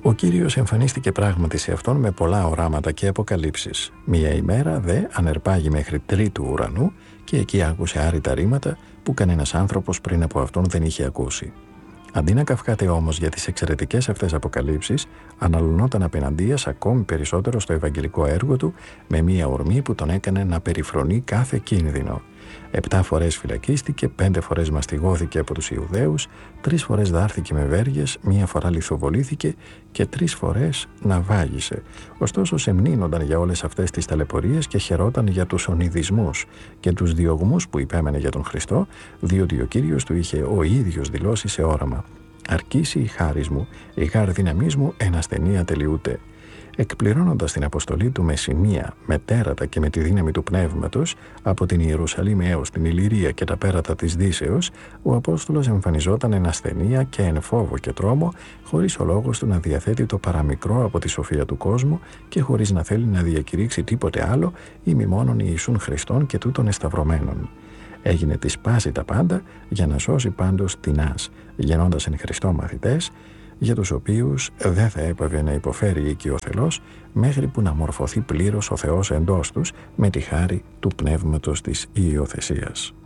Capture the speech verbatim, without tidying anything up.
Ο Κύριος εμφανίστηκε πράγματι σε αυτόν με πολλά οράματα και αποκαλύψεις. Μία ημέρα δε ανερπάγει μέχρι τρίτου ουρανού και εκεί άκουσε άρρητα ρήματα που κανένας άνθρωπος πριν από αυτόν δεν είχε ακούσει. Αντί να καυχάται όμως για τις εξαιρετικές αυτές αποκαλύψεις, αναλωνόταν απέναντίας ακόμη περισσότερο στο ευαγγελικό έργο του με μία ορμή που τον έκανε να περιφρονεί κάθε κίνδυνο. Επτά φορές φυλακίστηκε, πέντε φορές μαστιγώθηκε από τους Ιουδαίους, τρεις φορές δάρθηκε με βέργες, μία φορά λιθοβολήθηκε και τρεις φορές ναυάγησε. Ωστόσο σεμνύνονταν για όλες αυτές τις ταλαιπωρίες και χαιρόταν για τους ονειδισμούς και τους διωγμούς που υπέμενε για τον Χριστό, διότι ο Κύριος του είχε ο ίδιος δηλώσει σε όραμα: «Αρκήσει η χάρις μου, η γάρ δύναμής μου εν ασθενεία τελειούται». Εκπληρώνοντας την αποστολή του με σημεία, με τέρατα και με τη δύναμη του Πνεύματος, από την Ιερουσαλήμ έως την Ιλλυρία και τα πέρατα της Δύσεως, ο Απόστολος εμφανιζόταν εν ασθενεία και εν φόβο και τρόμο, χωρίς ο λόγος του να διαθέτει το παραμικρό από τη σοφία του κόσμου και χωρίς να θέλει να διακηρύξει τίποτε άλλο ή μη μόνον Ιησούν Χριστόν και τούτων εσταυρωμένων. Έγινε της πάση τα πάντα για να σώσει πάντως τινάς, γεννώντας εν Χριστώ μαθητές, για τους οποίους δεν θα έπαβε να υποφέρει οικειοθελώς μέχρι που να μορφωθεί πλήρως ο Θεός εντός τους με τη χάρη του πνεύματος της υιοθεσίας.